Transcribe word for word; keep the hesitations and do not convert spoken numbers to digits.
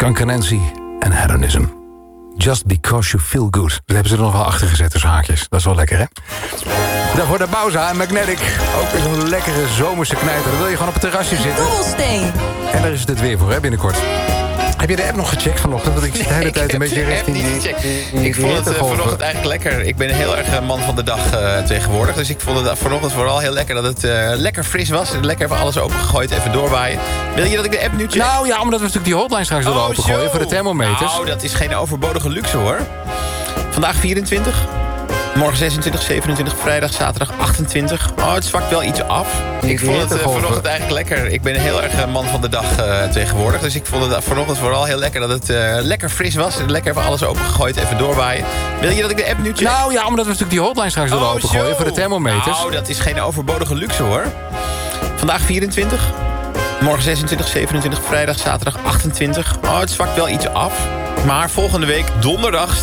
Skunk Nancy en Hedonism. Just because you feel good. Dat hebben ze er nog wel achter gezet tussen haakjes. Dat is wel lekker, hè? Daarvoor de Bauza en Magnetic. Ook weer zo'n lekkere zomerse knijter. Dan wil je gewoon op het terrasje zitten. Dobbelsteen. En daar is het het weer voor, hè, binnenkort. Heb je de app nog gecheckt vanochtend? Want ik zit de hele tijd een beetje richting die... die ik vond het uh, vanochtend eigenlijk lekker. Ik ben heel erg man van de dag uh, tegenwoordig. Dus ik vond het vanochtend vooral heel lekker dat het uh, lekker fris was. Lekker even alles opengegooid, even doorwaaien. Wil je dat ik de app nu check? Nou ja, omdat we natuurlijk die hotline straks willen oh, opengooien zo. voor de thermometers. Nou, dat is geen overbodige luxe, hoor. Vandaag vierentwintig. Morgen zesentwintig, zevenentwintig, vrijdag, zaterdag achtentwintig. Oh, het zwakt wel iets af. Ik vond het uh, vanochtend eigenlijk lekker. Ik ben heel erg man van de dag uh, tegenwoordig. Dus ik vond het vanochtend vooral heel lekker dat het uh, lekker fris was. Lekker even alles opengegooid, even doorwaaien. Wil je dat ik de app nu check? Nou ja, omdat we natuurlijk die hotline straks willen oh, opengooien zo. voor de thermometers. Nou, dat is geen overbodige luxe, hoor. Vandaag vierentwintig. Morgen zesentwintig, zevenentwintig, vrijdag, zaterdag achtentwintig. Oh, het zwakt wel iets af. Maar volgende week, donderdag,